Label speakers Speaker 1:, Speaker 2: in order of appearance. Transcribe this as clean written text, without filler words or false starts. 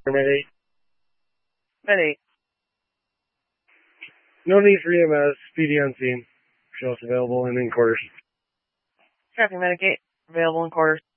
Speaker 1: Med 8.
Speaker 2: Med 8.
Speaker 1: No need for EMS. PD on scene. Show us available and in quarters.
Speaker 2: Traffic Medic 8. Available in quarters.